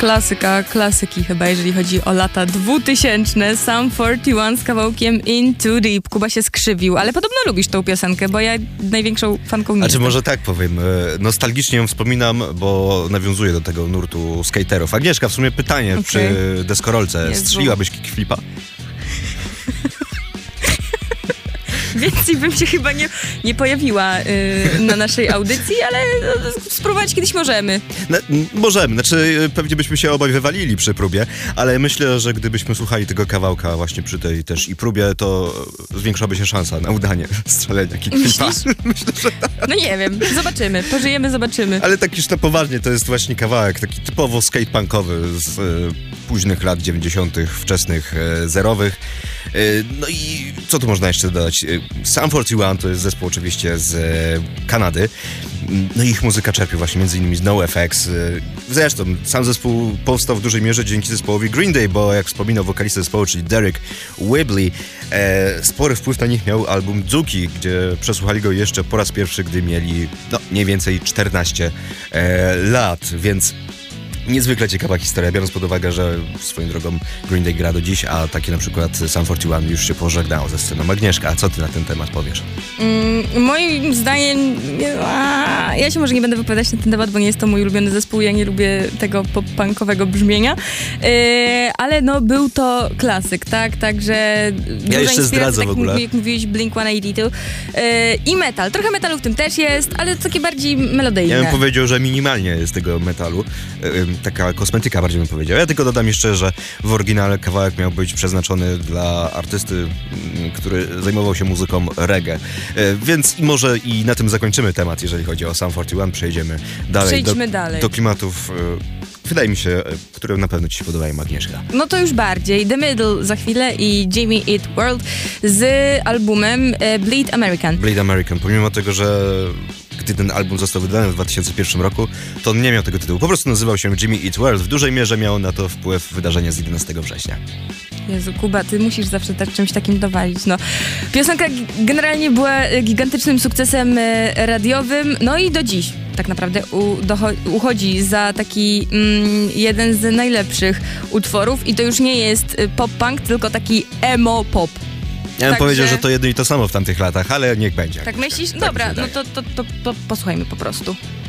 klasyka, klasyki chyba, jeżeli chodzi o lata 2000. Sum 41 z kawałkiem Into Deep. Kuba się skrzywił, ale podobno lubisz tą piosenkę, bo ja największą fanką nie Znaczy jestem. może tak powiem, nostalgicznie ją wspominam, bo nawiązuje do tego nurtu skaterów. Agnieszka, w sumie pytanie przy deskorolce. Jezu. Strzeliłabyś kickflipa? Więcej bym się chyba nie pojawiła na naszej audycji, ale spróbować kiedyś możemy. Możemy, znaczy pewnie byśmy się obaj wywalili przy próbie, ale myślę, że gdybyśmy słuchali tego kawałka właśnie przy tej też i próbie, to zwiększałaby się szansa na udanie strzelenia kickflipa. Myślę, że tak. No nie wiem, zobaczymy, pożyjemy, zobaczymy. Ale tak już to poważnie, to jest właśnie kawałek taki typowo skatepunkowy z późnych lat 90., wczesnych zerowych. No i co tu można jeszcze dodać? Sum 41 to jest zespół oczywiście z Kanady. No i ich muzyka czerpie właśnie między innymi z NoFX. Zresztą sam zespół powstał w dużej mierze dzięki zespołowi Green Day, bo jak wspominał wokalista zespołu, czyli Derek Whibley, spory wpływ na nich miał album Dzuki, gdzie przesłuchali go jeszcze po raz pierwszy, gdy mieli mniej więcej 14 lat, więc niezwykle ciekawa historia, biorąc pod uwagę, że swoją drogą Green Day gra do dziś, a takie na przykład Sum 41 już się pożegnało ze sceną. Agnieszka, a co ty na ten temat powiesz? Moim zdaniem, ja się może nie będę wypowiadać na ten temat, bo nie jest to mój ulubiony zespół, ja nie lubię tego pop-punkowego brzmienia, ale no był to klasyk, tak? Także ja jeszcze zdradzę tak w ogóle. Jak mówiłeś, Blink-182 i metal. Trochę metalu w tym też jest, ale takie bardziej melodyjne. Ja bym powiedział, że minimalnie jest tego metalu. Taka kosmetyka bardziej bym powiedział. Ja tylko dodam jeszcze, że w oryginale kawałek miał być przeznaczony dla artysty, który zajmował się muzyką reggae. Więc może i na tym zakończymy temat, jeżeli chodzi o Sum 41. Przejdziemy dalej. Przejdźmy dalej. Do klimatów, wydaje mi się, które na pewno ci się podobają, Agnieszka. No to już bardziej. The Middle za chwilę i Jimmy Eat World z albumem Bleed American. Bleed American. Pomimo tego, że gdy ten album został wydany w 2001 roku, to on nie miał tego tytułu. Po prostu nazywał się Jimmy Eat World. W dużej mierze miało na to wpływ wydarzenia z 11 września. Jezu, Kuba, ty musisz zawsze tak czymś takim dowalić, no. Piosenka generalnie była gigantycznym sukcesem radiowym, no i do dziś tak naprawdę uchodzi za taki jeden z najlepszych utworów i to już nie jest pop-punk, tylko taki emo-pop. Ja bym powiedział, że to jedno i to samo w tamtych latach, ale niech będzie. Tak myślisz? Tak Dobra, mi się no to posłuchajmy po prostu.